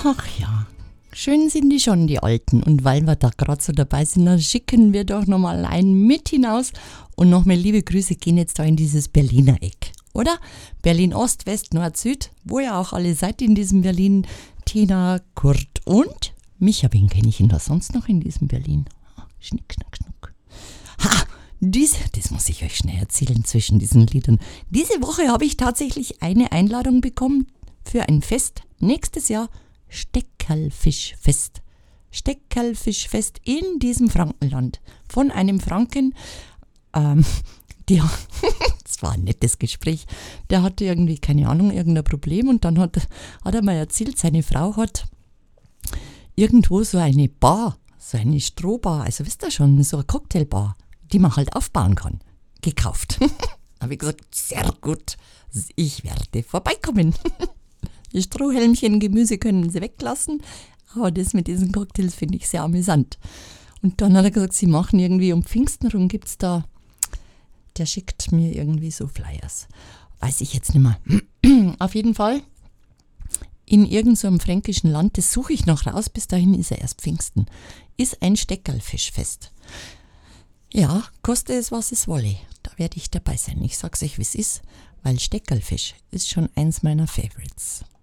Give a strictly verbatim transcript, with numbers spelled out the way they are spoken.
Ach ja, schön sind die schon, die Alten. Und weil wir da gerade so dabei sind, dann schicken wir doch nochmal einen mit hinaus. Und nochmal liebe Grüße gehen jetzt da in dieses Berliner Eck, oder? Berlin Ost, West, Nord, Süd, wo ihr auch alle seid in diesem Berlin. Tina, Kurt und Micha. Wen kenne ich denn da sonst noch in diesem Berlin? Schnick, schnack, schnuck. Ha! Diese, das muss ich euch schnell erzählen zwischen diesen Liedern. Diese Woche habe ich tatsächlich eine Einladung bekommen für ein Fest nächstes Jahr. Steckerlfischfest. Steckerlfischfest in diesem Frankenland. Von einem Franken, ähm, der, das war ein nettes Gespräch, der hatte irgendwie, keine Ahnung, irgendein Problem und dann hat, hat er mir erzählt, seine Frau hat irgendwo so eine Bar, so eine Strohbar, also wisst ihr schon, so eine Cocktailbar, die man halt aufbauen kann, gekauft. Habe ich gesagt, sehr gut, ich werde vorbeikommen. Die Strohhelmchen, Gemüse können sie weglassen, aber das mit diesen Cocktails finde ich sehr amüsant. Und dann hat er gesagt, sie machen irgendwie um Pfingsten rum, gibt es da, der schickt mir irgendwie so Flyers. Weiß ich jetzt nicht mehr. Auf jeden Fall in irgendeinem so fränkischen Land, das suche ich noch raus, bis dahin ist er erst Pfingsten, ist ein Steckerlfischfest. Ja, koste es, was es wolle. Da werde ich dabei sein. Ich sag's euch, wie es ist, weil Steckerlfisch ist schon eins meiner Favorites.